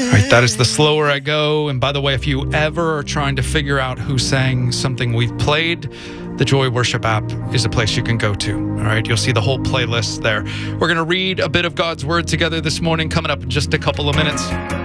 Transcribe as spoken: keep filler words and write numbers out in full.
All right, that is The Slower I Go. And by the way, if you ever are trying to figure out who sang something we've played, the Joy Worship app is a place you can go to. All right, you'll see the whole playlist there. We're going to read a bit of God's Word together this morning, coming up in just a couple of minutes.